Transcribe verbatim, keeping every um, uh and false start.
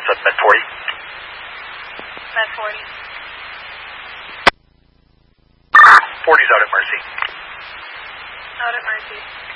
That's Med forty. Med forty. forty's out at Mercy. Out at Mercy.